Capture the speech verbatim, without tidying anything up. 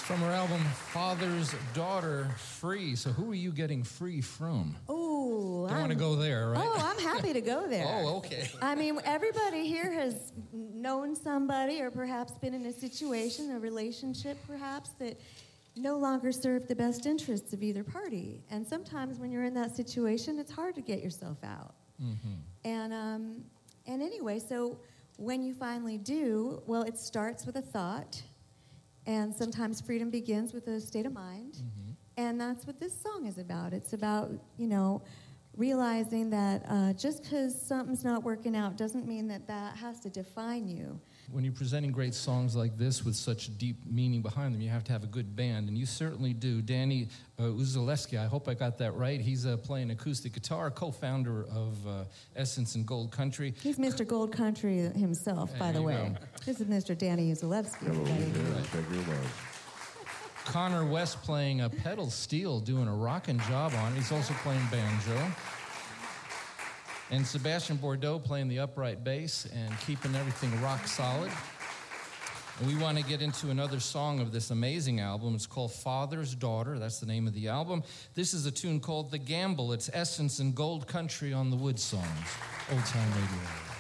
From her album, Father's Daughter, Free. So who are you getting free from? Oh, I want to go there, right? Oh, I'm happy to go there. Oh, okay. I mean, everybody here has known somebody or perhaps been in a situation, a relationship perhaps, that no longer served the best interests of either party. And sometimes when you're in that situation, it's hard to get yourself out. Mm-hmm. And, um, and anyway, so when you finally do, well, it starts with a thought. And sometimes freedom begins with a state of mind. Mm-hmm. And that's what this song is about. It's about, you know, realizing that uh, just because something's not working out doesn't mean that that has to define you. When you're presenting great songs like this with such deep meaning behind them, you have to have a good band, and you certainly do. Danny uh, Uzalewski, I hope I got that right. He's uh, playing acoustic guitar, co-founder of uh, Essence and Gold Country. He's Mister Gold Country himself, There by the you way. go. This is Mister Danny Uzalewski. Connor West playing a pedal steel, doing a rockin' job on it. He's also playing banjo. And Sebastian Bordeaux playing the upright bass and keeping everything rock solid. And we want to get into another song of this amazing album. It's called Father's Daughter. That's the name of the album. This is a tune called The Gamble. It's Essence and Gold Country on the Wood Songs. Old Time Radio.